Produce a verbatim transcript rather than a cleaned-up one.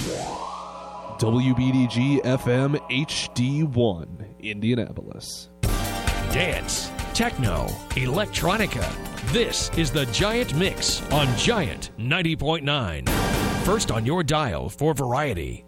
W B D G F M H D one, Indianapolis. Dance, techno, electronica. This is the Giant Mix on Giant ninety point nine. First on your dial for variety.